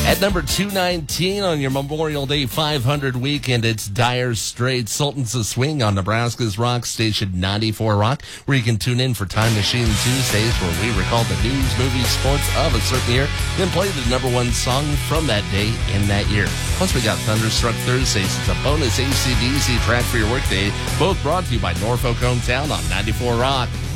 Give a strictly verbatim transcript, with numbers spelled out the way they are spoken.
At number two nineteen on your Memorial Day five hundred weekend, it's Dire Straits, Sultans of Swing on Nebraska's Rock Station ninety-four Rock, where you can tune in for Time Machine Tuesdays, where we recall the news, movies, sports of a certain year, then play the number one song from that day in that year. Plus, we got Thunderstruck Thursdays. It's a bonus A C D C track for your workday, both brought to you by Norfolk Hometown on ninety-four Rock.